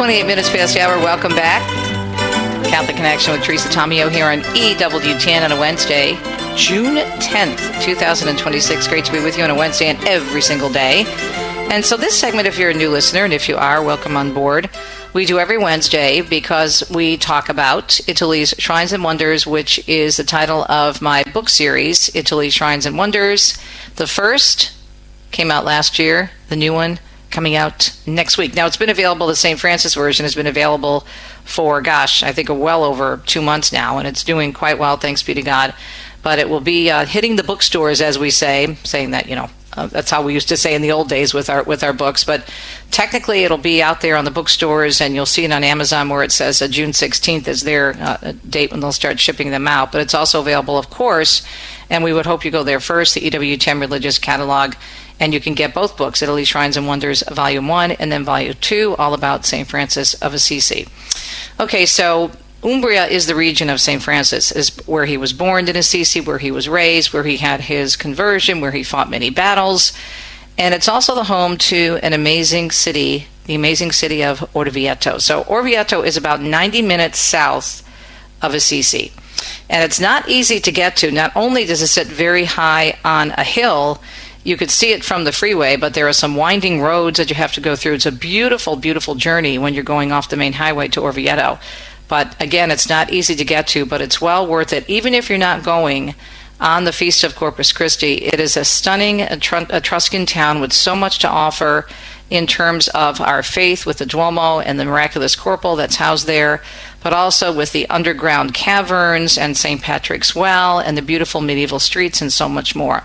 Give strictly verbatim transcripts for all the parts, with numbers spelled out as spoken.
twenty-eight minutes past the hour. Welcome back. Catholic Connection with Teresa Tomeo here on E W ten on a Wednesday, June tenth, twenty twenty-six. Great to be with you on a Wednesday and every single day. And so this segment, if you're a new listener, and if you are, welcome on board. We do every Wednesday because we talk about Italy's Shrines and Wonders, which is the title of my book series, Italy's Shrines and Wonders. The first came out last year, the new one coming out next week. Now, it's been available, the Saint Francis version has been available for, gosh, I think well over two months now, and it's doing quite well, thanks be to God. But it will be uh, hitting the bookstores, as we say, saying that, you know, uh, that's how we used to say in the old days with our with our books. But technically, it'll be out there on the bookstores, and you'll see it on Amazon where it says uh, June sixteenth is their uh, date when they'll start shipping them out. But it's also available, of course, and we would hope you go there first, the E W ten Religious Catalog. And you can get both books, Italy Shrines and Wonders, Volume one, and then Volume two, all about Saint Francis of Assisi. Okay, so Umbria is the region of Saint Francis, is where he was born in Assisi, where he was raised, where he had his conversion, where he fought many battles. And it's also the home to an amazing city, the amazing city of Orvieto. So Orvieto is about ninety minutes south of Assisi. And it's not easy to get to. Not only does it sit very high on a hill, you could see it from the freeway, but there are some winding roads that you have to go through. It's a beautiful, beautiful journey when you're going off the main highway to Orvieto. But again, it's not easy to get to, but it's well worth it. Even if you're not going on the Feast of Corpus Christi, it is a stunning Etruscan town with so much to offer in terms of our faith with the Duomo and the miraculous corporal that's housed there, but also with the underground caverns and Saint Patrick's Well and the beautiful medieval streets and so much more.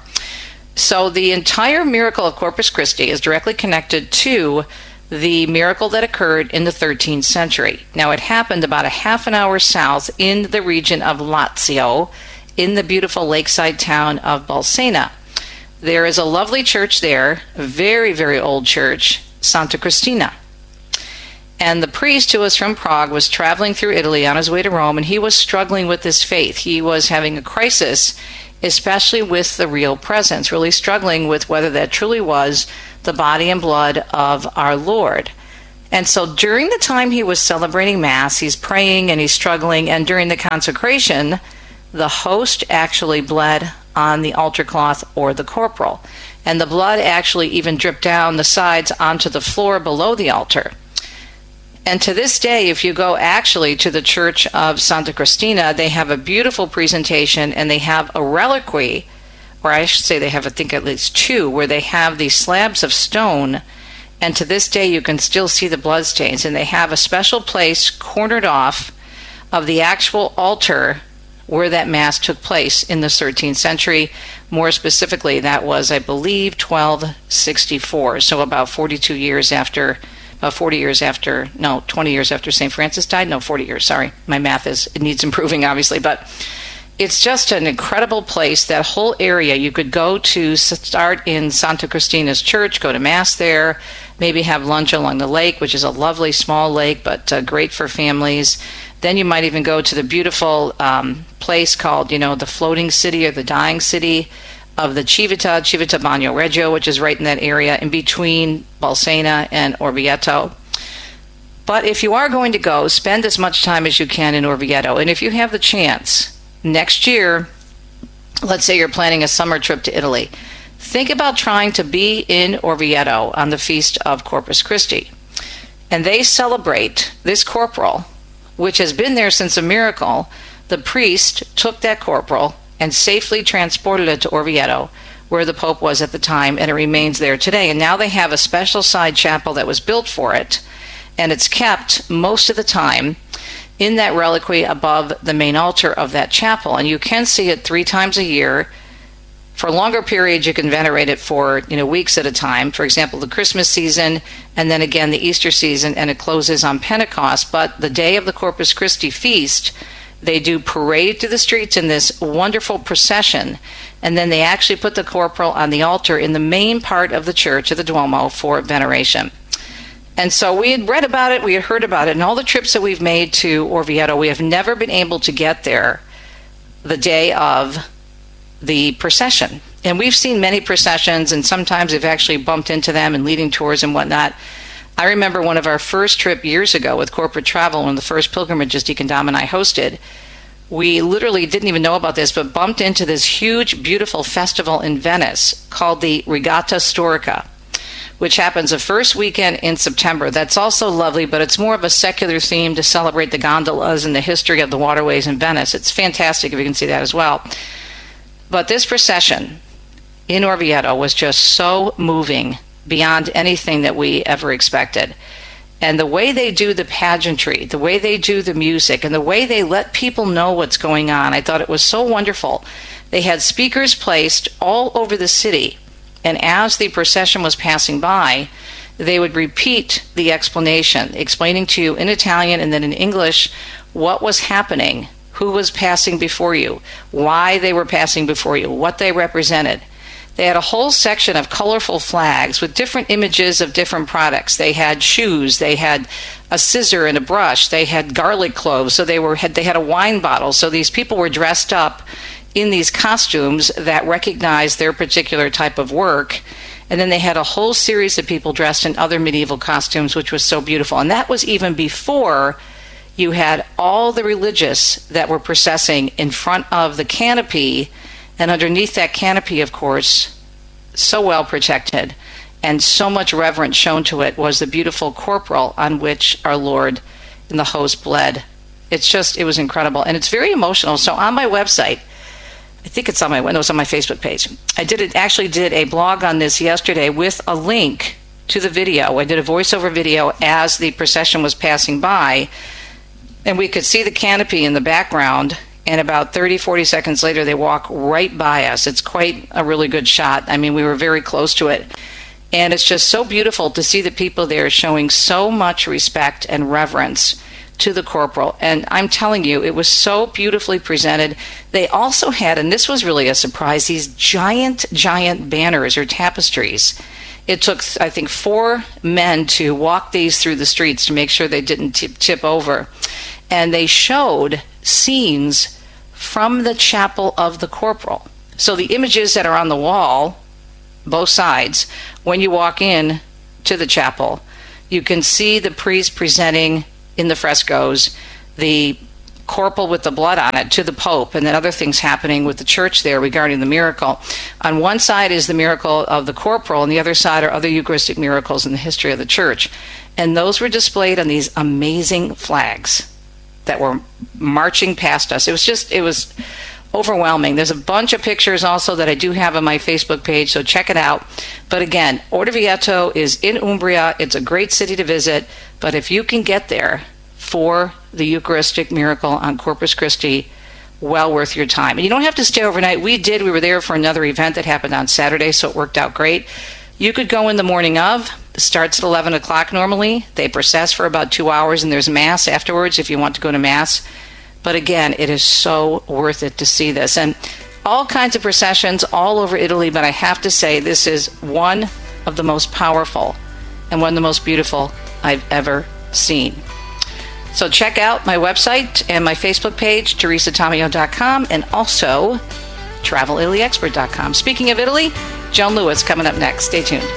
So the entire miracle of Corpus Christi is directly connected to the miracle that occurred in the thirteenth century. Now, it happened about a half an hour south in the region of Lazio, in the beautiful lakeside town of Bolsena. There is a lovely church there, a very, very old church, Santa Cristina. And the priest who was from Prague was traveling through Italy on his way to Rome, and he was struggling with his faith. He was having a crisis, especially with the real presence, really struggling with whether that truly was the body and blood of our Lord. And so during the time he was celebrating Mass, he's praying and he's struggling, and during the consecration, the host actually bled on the altar cloth or the corporal. And the blood actually even dripped down the sides onto the floor below the altar. And to this day, if you go actually to the Church of Santa Cristina, they have a beautiful presentation, and they have a reliquary, or I should say they have, I think, at least two, where they have these slabs of stone, and to this day you can still see the bloodstains. And they have a special place cornered off of the actual altar where that Mass took place in the thirteenth century. More specifically, that was, I believe, twelve sixty-four, so about forty-two years after About forty years after, no, twenty years after Saint Francis died. No, forty years, sorry. My math is, it needs improving, obviously. But it's just an incredible place. That whole area, you could go to start in Santa Cristina's church, go to Mass there, maybe have lunch along the lake, which is a lovely small lake, but uh, great for families. Then you might even go to the beautiful um, place called, you know, the floating city or the dying city of the Civita, Civita Bagno Reggio, which is right in that area in between Bolsena and Orvieto. But if you are going to go, spend as much time as you can in Orvieto. And if you have the chance, next year, let's say you're planning a summer trip to Italy, think about trying to be in Orvieto on the Feast of Corpus Christi. And they celebrate this corporal, which has been there since a miracle. The priest took that corporal and safely transported it to Orvieto, where the Pope was at the time, and it remains there today. And now they have a special side chapel that was built for it, and it's kept most of the time in that reliquary above the main altar of that chapel. And you can see it three times a year. For longer periods, you can venerate it for, you know, weeks at a time. For example, the Christmas season, and then again the Easter season, and it closes on Pentecost. But the day of the Corpus Christi feast, they do parade through the streets in this wonderful procession, and then they actually put the corporal on the altar in the main part of the church of the Duomo for veneration. And so we had read about it, we had heard about it, and all the trips that we've made to Orvieto, we have never been able to get there the day of the procession. And we've seen many processions, and sometimes we've actually bumped into them and leading tours and whatnot. I remember one of our first trip years ago with corporate travel, one of the first pilgrimages Deacon Dom and I hosted. We literally didn't even know about this, but bumped into this huge, beautiful festival in Venice called the Regata Storica, which happens the first weekend in September. That's also lovely, but it's more of a secular theme to celebrate the gondolas and the history of the waterways in Venice. It's fantastic if you can see that as well. But this procession in Orvieto was just so moving beyond anything that we ever expected. And the way they do the pageantry, the way they do the music, and the way they let people know what's going on, I thought it was so wonderful. They had speakers placed all over the city, and as the procession was passing by, they would repeat the explanation, explaining to you in Italian and then in English what was happening, who was passing before you, why they were passing before you, what they represented. They had a whole section of colorful flags with different images of different products. They had shoes, they had a scissor and a brush, they had garlic cloves, so they were had they had a wine bottle. So these people were dressed up in these costumes that recognized their particular type of work. And then they had a whole series of people dressed in other medieval costumes, which was so beautiful. And that was even before you had all the religious that were processing in front of the canopy. And underneath that canopy, of course, so well protected and so much reverence shown to it, was the beautiful corporal on which our Lord and the host bled. It's just, it was incredible. And it's very emotional. So on my website, I think it's on my, no, it's on my Facebook page. I did it, actually did a blog on this yesterday with a link to the video. I did a voiceover video as the procession was passing by, and we could see the canopy in the background. And about thirty, forty seconds later, they walk right by us. It's quite a really good shot. I mean, we were very close to it. And it's just so beautiful to see the people there showing so much respect and reverence to the corporal. And I'm telling you, it was so beautifully presented. They also had, and this was really a surprise, these giant, giant banners or tapestries. It took, I think, four men to walk these through the streets to make sure they didn't tip, tip over. And they showed scenes from the chapel of the corporal. So the images that are on the wall, both sides, when you walk in to the chapel, you can see the priest presenting in the frescoes the corporal with the blood on it to the Pope, and then other things happening with the church there regarding the miracle. On one side is the miracle of the corporal, and the other side are other Eucharistic miracles in the history of the church. And those were displayed on these amazing flags that were marching past us. It was just, it was overwhelming. There's a bunch of pictures also that I do have on my Facebook page, so check it out. But again, Orvieto is in Umbria. It's a great city to visit, but if you can get there for the Eucharistic miracle on Corpus Christi, well worth your time. And you don't have to stay overnight. We did. We were there for another event that happened on Saturday, so it worked out great. You could go in the morning of. It starts at eleven o'clock normally. They process for about two hours, and there's Mass afterwards if you want to go to Mass. But again, it is so worth it to see this. And all kinds of processions all over Italy, but I have to say this is one of the most powerful and one of the most beautiful I've ever seen. So check out my website and my Facebook page, teresa tomeo dot com, and also travel italy expert dot com. Speaking of Italy, Joan Lewis coming up next. Stay tuned.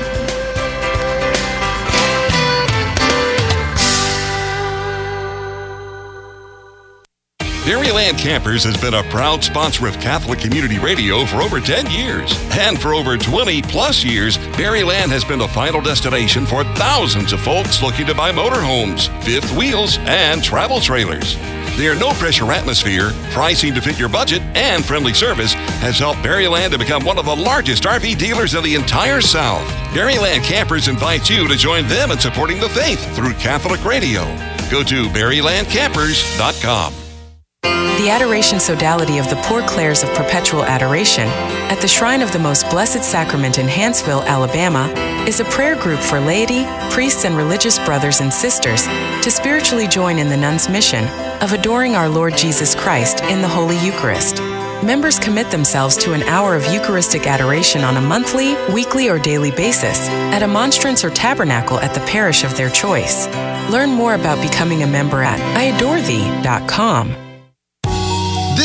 Berryland Campers has been a proud sponsor of Catholic Community Radio for over ten years. And for over twenty plus years, Berryland has been the final destination for thousands of folks looking to buy motorhomes, fifth wheels, and travel trailers. Their no-pressure atmosphere, pricing to fit your budget, and friendly service has helped Berryland to become one of the largest R V dealers in the entire South. Berryland Campers invites you to join them in supporting the faith through Catholic Radio. Go to berryland campers dot com. The Adoration Sodality of the Poor Clares of Perpetual Adoration at the Shrine of the Most Blessed Sacrament in Hanceville, Alabama, is a prayer group for laity, priests, and religious brothers and sisters to spiritually join in the nuns' mission of adoring our Lord Jesus Christ in the Holy Eucharist. Members commit themselves to an hour of Eucharistic adoration on a monthly, weekly, or daily basis at a monstrance or tabernacle at the parish of their choice. Learn more about becoming a member at I adore thee dot com. This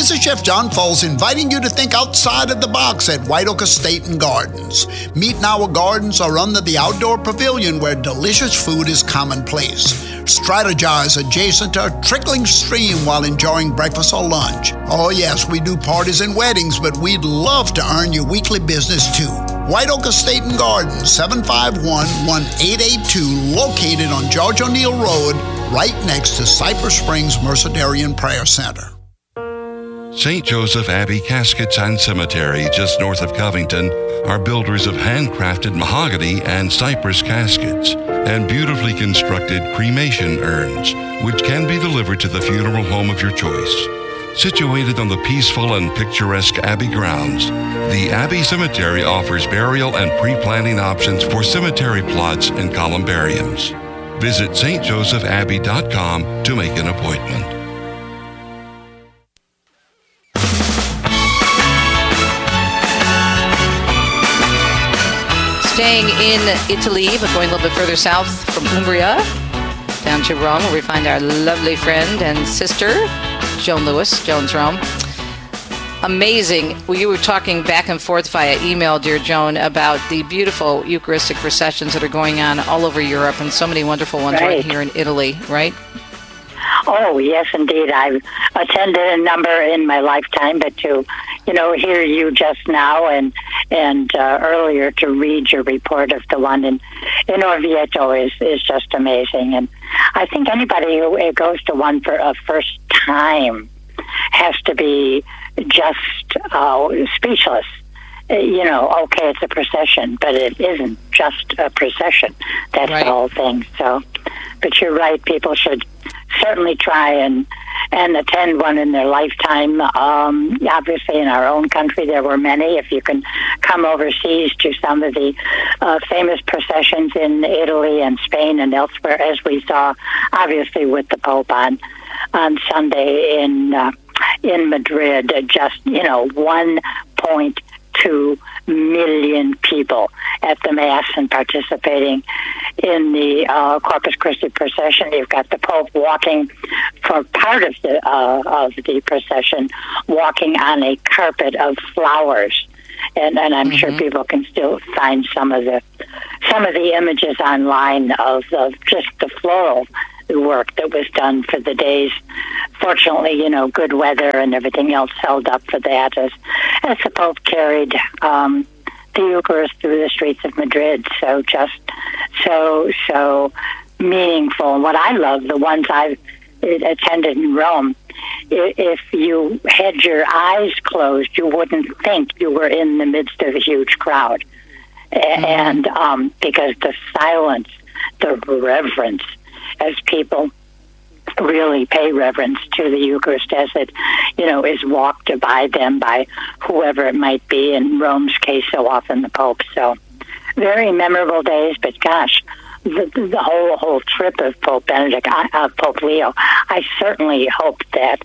This is Chef John Foles inviting you to think outside of the box at White Oak Estate and Gardens. Meet in our gardens or under the outdoor pavilion where delicious food is commonplace. Strategize adjacent to a trickling stream while enjoying breakfast or lunch. Oh yes, we do parties and weddings, but we'd love to earn your weekly business too. White Oak Estate and Gardens, seven five one, one eight eight two, located on George O'Neill Road, right next to Cypress Springs Mercedarian Prayer Center. Saint Joseph Abbey Caskets and Cemetery, just north of Covington, are builders of handcrafted mahogany and cypress caskets and beautifully constructed cremation urns, which can be delivered to the funeral home of your choice. Situated on the peaceful and picturesque Abbey grounds, the Abbey Cemetery offers burial and pre-planning options for cemetery plots and columbariums. Visit S T Joseph Abbey dot com to make an appointment. Staying in Italy, but going a little bit further south from Umbria, down to Rome, where we find our lovely friend and sister, Joan Lewis, Joan's Rome. Amazing. Well, you were talking back and forth via email, dear Joan, about the beautiful Eucharistic processions that are going on all over Europe, and so many wonderful ones right, right here in Italy, right? Oh, yes, indeed. I've attended a number in my lifetime, but to, you know, hear you just now and and uh, earlier to read your report of the one in, in Orvieto is, is just amazing. And I think anybody who goes to one for a first time has to be just uh, speechless. You know, okay, it's a procession, but it isn't just a procession. That's right. The whole thing. So, but you're right. People should certainly try and and attend one in their lifetime. Um, obviously, in our own country, there were many. If you can come overseas to some of the uh, famous processions in Italy and Spain and elsewhere, as we saw, obviously with the Pope on on Sunday in uh, in Madrid, just you know one point two million people at the Mass and participating in the uh, Corpus Christi procession. You've got the Pope walking for part of the uh, of the procession, walking on a carpet of flowers, and, and I'm mm-hmm. sure people can still find some of the some of the images online of, of just the floral work that was done for the days. Fortunately, you know, good weather and everything else held up for that as, as the Pope carried um, the Eucharist through the streets of Madrid. So just so, so meaningful. And what I love, the ones I've attended in Rome, if you had your eyes closed, you wouldn't think you were in the midst of a huge crowd. Mm-hmm. And um, because the silence, the reverence, as people really pay reverence to the Eucharist as it, you know, is walked by them by whoever it might be, in Rome's case, so often the Pope. So very memorable days, but gosh, the, the whole whole trip of Pope Benedict, uh, Pope Leo, I certainly hope that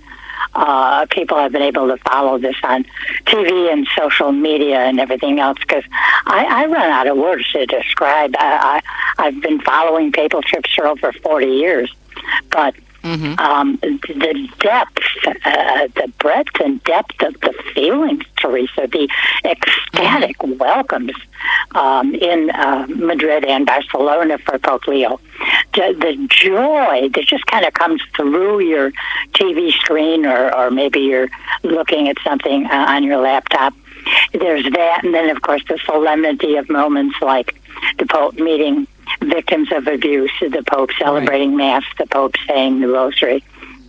uh, people have been able to follow this on T V and social media and everything else, because I, I run out of words to describe. I, I, I've been following papal trips for over forty years, but mm-hmm. um, the depth, uh, the breadth and depth of the feelings, Teresa, the ecstatic mm-hmm. welcomes um, in uh, Madrid and Barcelona for Pope Leo, the, the joy that just kind of comes through your T V screen, or, or maybe you're looking at something uh, on your laptop. There's that, and then, of course, the solemnity of moments like the Pope meeting victims of abuse, the Pope celebrating right. Mass, the Pope saying the Rosary.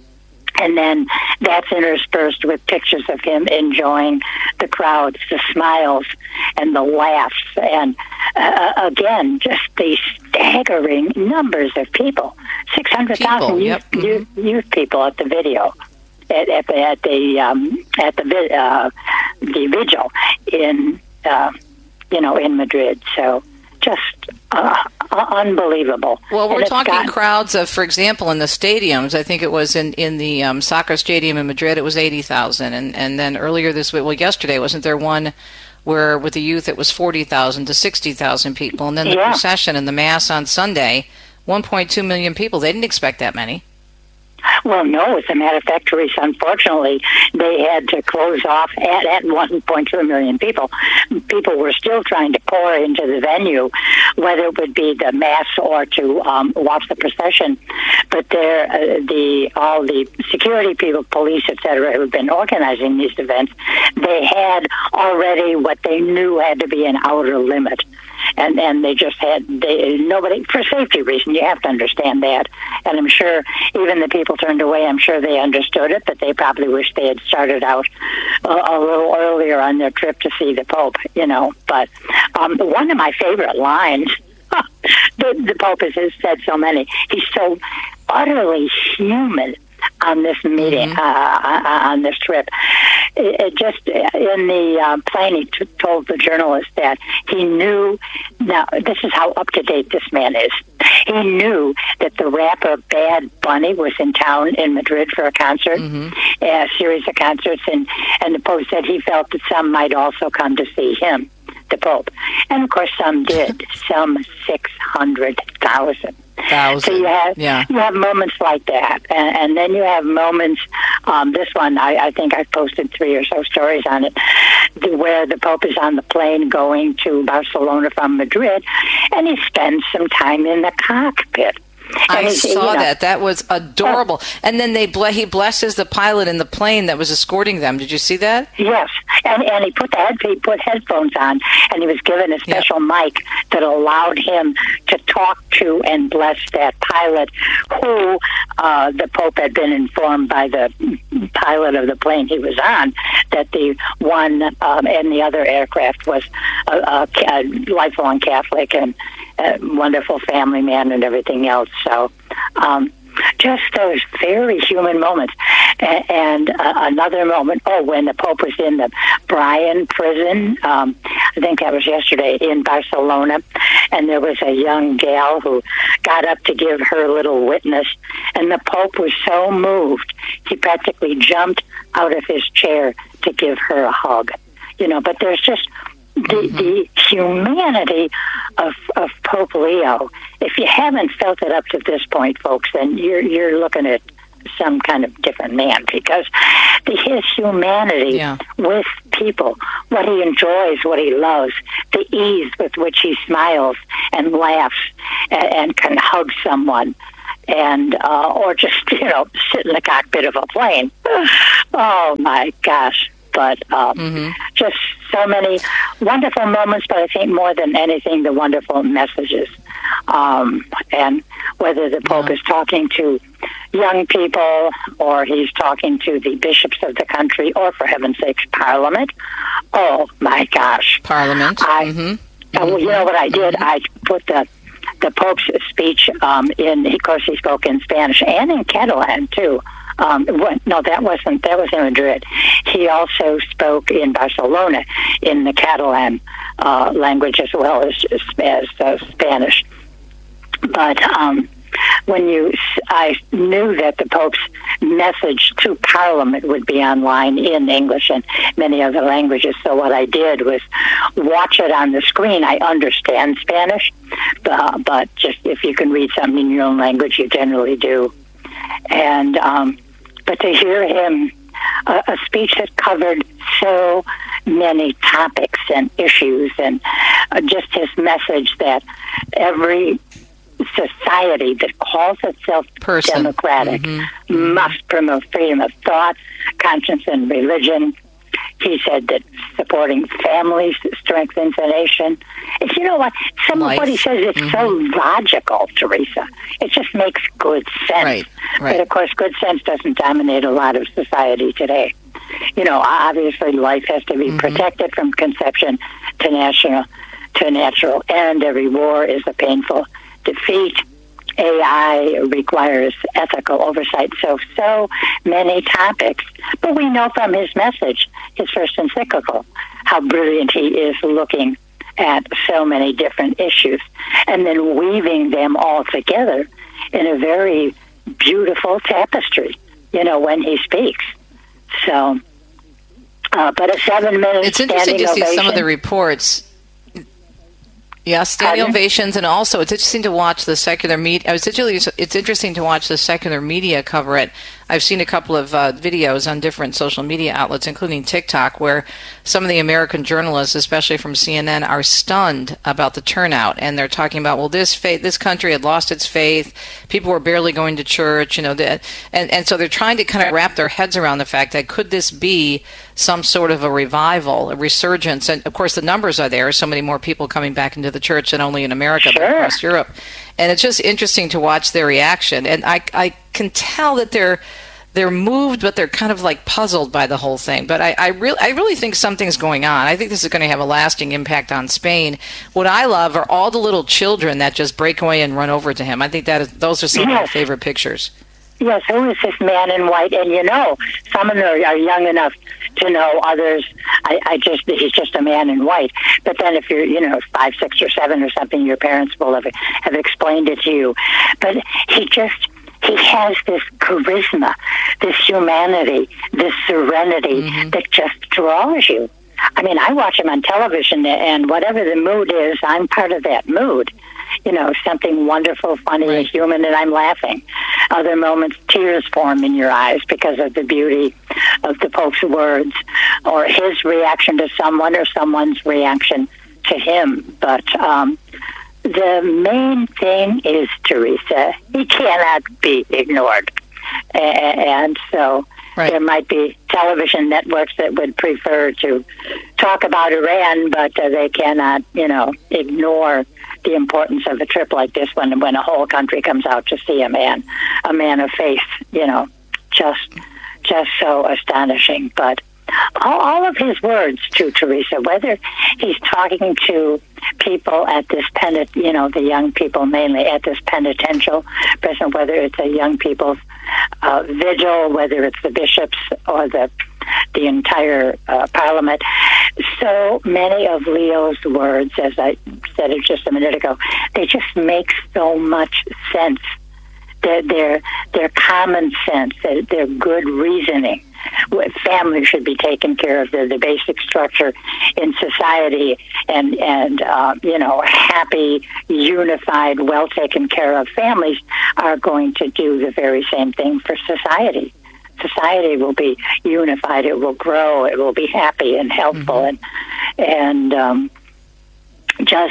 And then that's interspersed with pictures of him enjoying the crowds, the smiles, and the laughs. And uh, again, just these staggering numbers of people. six hundred thousand youth, yep. youth, youth people at the video. At, at the at the um, at the uh, the vigil in uh, you know in Madrid. So just uh, unbelievable. Well, we're talking got, crowds of, for example, in the stadiums. I think it was in in the um, soccer stadium in Madrid. It was eighty thousand, and and then earlier this week, well, yesterday, wasn't there one where with the youth it was forty thousand to sixty thousand people, and then the yeah. procession and the Mass on Sunday, one point two million people. They didn't expect that many. Well, no, as a matter of fact, Teresa, unfortunately, they had to close off at, at one point two million people. People were still trying to pour into the venue, whether it would be the mass or to um, watch the procession. But there, uh, the all the security people, police, et cetera, who had been organizing these events, they had already what they knew had to be an outer limit. And and they just had they, nobody for safety reasons. You have to understand that, and I'm sure even the people turned away. I'm sure they understood it, but they probably wish they had started out a, a little earlier on their trip to see the Pope. You know, but um, one of my favorite lines. the, the Pope has, has said so many. He's so utterly human on this meeting, mm-hmm. uh, on this trip. It, it just in the uh, plane, he t- told the journalist that he knew. Now, this is how up to date this man is. He knew that the rapper Bad Bunny was in town in Madrid for a concert, mm-hmm. a series of concerts, and and the Pope said he felt that some might also come to see him, the Pope, and of course some did. Some six hundred thousand. Thousand. So you have yeah. you have moments like that, and, and then you have moments. Um, this one, I, I think I've posted three or so stories on it, where the Pope is on the plane going to Barcelona from Madrid, and he spends some time in the cockpit. I saw you know, that. That was adorable. Oh. And then they ble- he blesses the pilot in the plane that was escorting them. Did you see that? Yes. And and he put the head, he put headphones on, and he was given a special yep. mic that allowed him to talk to and bless that pilot, who uh, the Pope had been informed by the pilot of the plane he was on that the one um, in the other aircraft was a, a, a lifelong Catholic and a wonderful family man and everything else. So um, just those very human moments. A- and uh, another moment, oh, when the Pope was in the Bryan prison, um, I think that was yesterday, in Barcelona, and there was a young gal who got up to give her little witness, and the Pope was so moved, he practically jumped out of his chair to give her a hug. You know, but there's just the, mm-hmm. the humanity of, of Pope Leo. If you haven't felt it up to this point, folks, then you're you're looking at some kind of different man, because the, his humanity yeah. with people, what he enjoys, what he loves, the ease with which he smiles and laughs and, and can hug someone, and uh, or just, you know, sit in the cockpit of a plane. Oh, my gosh. But um, mm-hmm. just so many wonderful moments, but I think more than anything, the wonderful messages. Um, and whether the Pope yeah. is talking to young people, or he's talking to the bishops of the country, or, for heaven's sakes, Parliament. Oh, my gosh. Parliament. I, mm-hmm. uh, you know what I did? Mm-hmm. I put the the Pope's speech um, in, of course, he spoke in Spanish and in Catalan, too. Um, no, that wasn't, that was in Madrid. He also spoke in Barcelona in the Catalan uh, language as well as, as uh, Spanish. But um, when you, I knew that the Pope's message to Parliament would be online in English and many other languages. So what I did was watch it on the screen. I understand Spanish, uh, but just if you can read something in your own language, you generally do. And um, but to hear him, uh, a speech that covered so many topics and issues, and uh, just his message that every society that calls itself Person. democratic mm-hmm. must promote freedom of thought, conscience, and religion. He said that supporting families strengthens a nation. And you know what? Some Life. of what he says is mm-hmm. so logical, Teresa. It just makes good sense. Right. Right. But, of course, good sense doesn't dominate a lot of society today. You know, obviously life has to be mm-hmm. protected from conception to national to natural end. Every war is a painful defeat. A I requires ethical oversight. So, so many topics. But we know from his message, his first encyclical, how brilliant he is looking at so many different issues and then weaving them all together in a very beautiful tapestry, you know, when he speaks. So, uh, but a seven minute It's interesting to see some of the reports. Yeah, standing Pardon? ovations, and also it's interesting to watch the secular media. I was particularly, it's interesting to watch the secular media cover it. I've seen a couple of uh, videos on different social media outlets, including TikTok, where some of the American journalists, especially from C N N, are stunned about the turnout, and they're talking about, well, this faith, this country had lost its faith. People were barely going to church, you know, the, and and so they're trying to kind of wrap their heads around the fact that could this be some sort of a revival, a resurgence, and of course the numbers are there. So many more people coming back into the church than only in America, Sure. but across Europe. And it's just interesting to watch their reaction. And I, I can tell that they're they're moved, but they're kind of like puzzled by the whole thing. But I, I really I really think something's going on. I think this is going to have a lasting impact on Spain. What I love are all the little children that just break away and run over to him. I think that is, those are some of my Yes. favorite pictures. Yes, who is this man in white? And you know, some of them are young enough to know. Others, I, I just he's just a man in white. But then, if you're, you know, five, six, or seven, or something, your parents will have have explained it to you. But he just he has this charisma, this humanity, this serenity Mm-hmm. that just draws you. I mean, I watch him on television, and whatever the mood is, I'm part of that mood. You know, something wonderful, funny, Right. and human, and I'm laughing. Other moments, tears form in your eyes because of the beauty of the Pope's words, or his reaction to someone, or someone's reaction to him. But um, the main thing is, Teresa, he cannot be ignored. A- And so Right. there might be television networks that would prefer to talk about Iran, but uh, they cannot, you know, ignore the importance of a trip like this one when a whole country comes out to see a man, a man of faith, you know, just just so astonishing. But all, all of his words, too, Teresa, whether he's talking to people at this penit, you know, the young people mainly at this penitential prison, whether it's a young people's uh, vigil, whether it's the bishops or the the entire uh, parliament. So many of Leo's words, as I said it just a minute ago, they just make so much sense. They're, they're, they're common sense. They're, they're good reasoning. Family should be taken care of. They're the basic structure in society, and and uh, you know, happy, unified, well taken care of families are going to do the very same thing for society. Society will be unified. It will grow. It will be happy and helpful, mm-hmm. and and um, just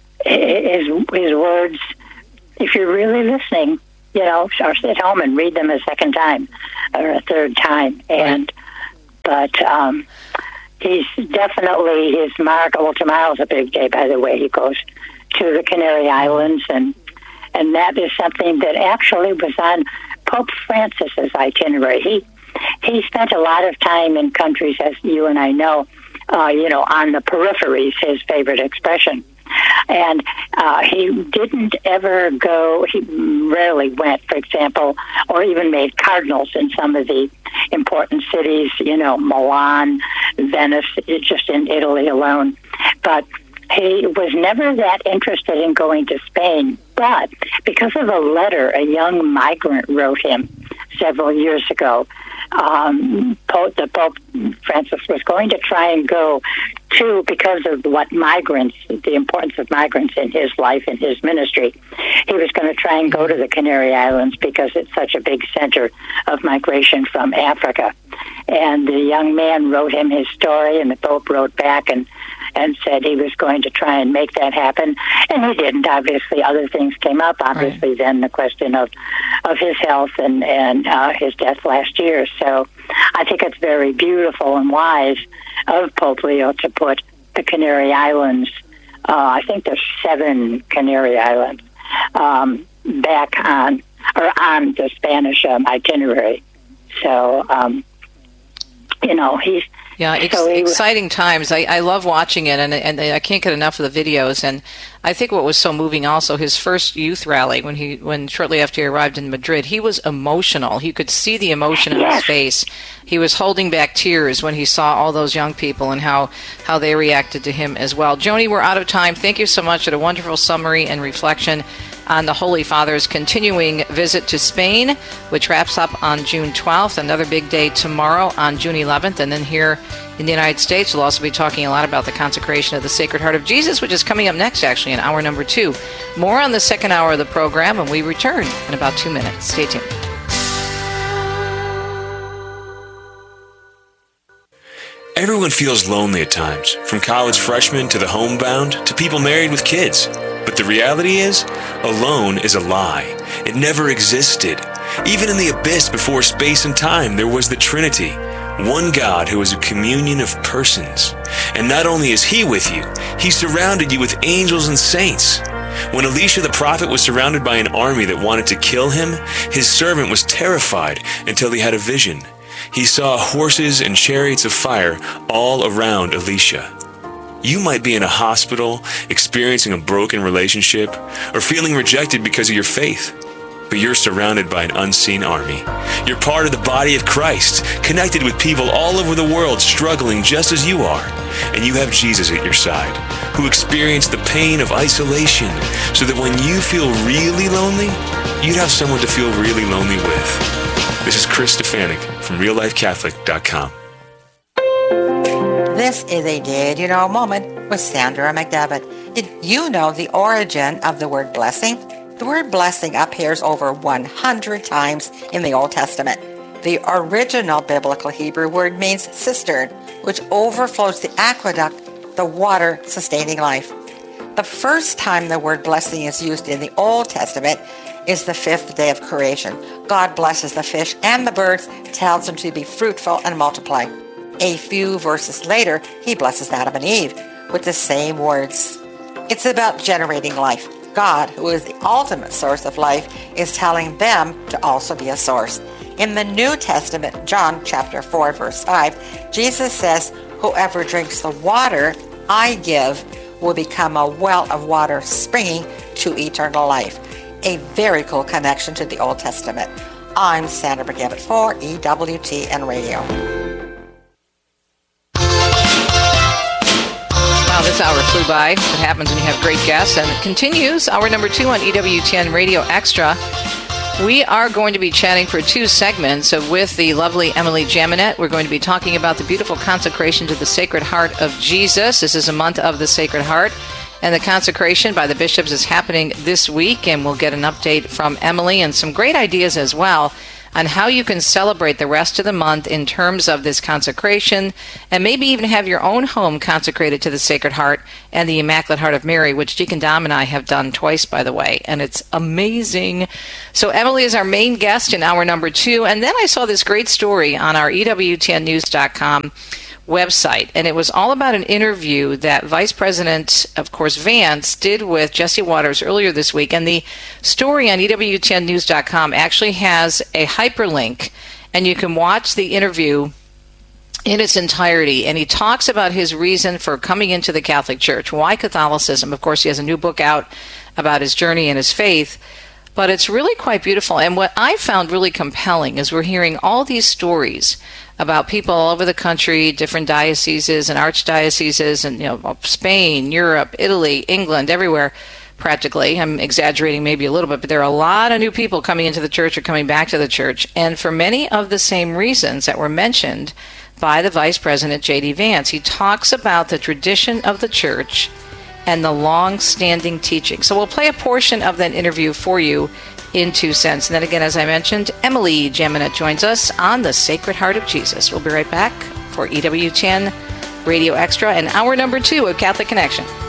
his his words. If you're really listening, you know, or sit home and read them a second time or a third time. And right. but um, he's definitely his mark. Well, tomorrow's a big day, by the way. He goes to the Canary Islands, and and that is something that actually was on Pope Francis's itinerary. He he spent a lot of time in countries, as you and I know, uh, you know, on the peripheries, his favorite expression. And uh, he didn't ever go, he rarely went, for example, or even made cardinals in some of the important cities, you know, Milan, Venice, just in Italy alone. But he was never that interested in going to Spain. But because of a letter a young migrant wrote him several years ago, um, Pope, the Pope Francis was going to try and go to, because of what migrants, the importance of migrants in his life and his ministry, he was going to try and go to the Canary Islands because it's such a big center of migration from Africa. And the young man wrote him his story, and the Pope wrote back and and said he was going to try and make that happen. And he didn't. Obviously, other things came up. Obviously, right. Then the question of, of his health and, and uh, his death last year. So I think it's very beautiful and wise of Pope Leo to put the Canary Islands, uh, I think there's seven Canary Islands, um, back on, or on the Spanish um, itinerary. So, um, you know, he's... Yeah, ex- so he, exciting times. I, I love watching it, and and I can't get enough of the videos. And I think what was so moving also, his first youth rally, when he when shortly after he arrived in Madrid, he was emotional. You could see the emotion in yes. his face. He was holding back tears when he saw all those young people and how, how they reacted to him as well. Joni, we're out of time. Thank you so much for a wonderful summary and reflection on the Holy Father's continuing visit to Spain, which wraps up on June twelfth. Another big day tomorrow on June eleventh. And then here in the United States, we'll also be talking a lot about the consecration of the Sacred Heart of Jesus, which is coming up next, actually, in hour number two. More on the second hour of the program, and we return in about two minutes. Stay tuned. Everyone feels lonely at times, from college freshmen to the homebound to people married with kids. But the reality is, alone is a lie. It never existed. Even in the abyss before space and time, there was the Trinity. One God who is a communion of persons. And not only is He with you, He surrounded you with angels and saints. When Elisha the prophet was surrounded by an army that wanted to kill him, his servant was terrified until he had a vision. He saw horses and chariots of fire all around Elisha. You might be in a hospital, experiencing a broken relationship, or feeling rejected because of your faith. But you're surrounded by an unseen army. You're part of the body of Christ, connected with people all over the world struggling just as you are. And you have Jesus at your side, who experienced the pain of isolation, so that when you feel really lonely, you'd have someone to feel really lonely with. This is Chris Stefanik from real life catholic dot com. This is a Did You Know moment with Sandra McDevitt. Did you know the origin of the word blessing? The word blessing appears over one hundred times in the Old Testament. The original biblical Hebrew word means cistern, which overflows the aqueduct, the water sustaining life. The first time the word blessing is used in the Old Testament is the fifth day of creation. God blesses the fish and the birds, tells them to be fruitful and multiply. A few verses later, He blesses Adam and Eve with the same words. It's about generating life. God, who is the ultimate source of life, is telling them to also be a source. In the New Testament, John chapter four, verse five, Jesus says, "Whoever drinks the water I give will become a well of water springing to eternal life." A very cool connection to the Old Testament. I'm Sandra McDevitt for E W T N Radio. Wow, this hour flew by. It happens when you have great guests. And it continues, hour number two on E W T N Radio Extra. We are going to be chatting for two segments with the lovely Emily Jaminet. We're going to be talking about the beautiful consecration to the Sacred Heart of Jesus. This is a month of the Sacred Heart. And the consecration by the bishops is happening this week, and we'll get an update from Emily and some great ideas as well on how you can celebrate the rest of the month in terms of this consecration, and maybe even have your own home consecrated to the Sacred Heart and the Immaculate Heart of Mary, which Deacon Dom and I have done twice, by the way, and it's amazing. So Emily is our main guest in hour number two, and then I saw this great story on our E W T N news dot com website, and it was all about an interview that Vice President, of course, Vance did with Jesse Waters earlier this week. And the story on E W T N news dot com actually has a hyperlink, and you can watch the interview in its entirety. And he talks about his reason for coming into the Catholic Church. Why Catholicism? Of course, he has a new book out about his journey and his faith. But it's really quite beautiful. And what I found really compelling is we're hearing all these stories about people all over the country, different dioceses and archdioceses, and you know, Spain, Europe, Italy, England, everywhere practically. I'm exaggerating maybe a little bit, but there are a lot of new people coming into the church or coming back to the church. And for many of the same reasons that were mentioned by the Vice President, J D Vance, he talks about the tradition of the church and the long-standing teaching. So we'll play a portion of that interview for you in two cents. And then again, as I mentioned, Emily Jaminet joins us on the Sacred Heart of Jesus. We'll be right back for E W T N Radio Extra and hour number two of Catholic Connection.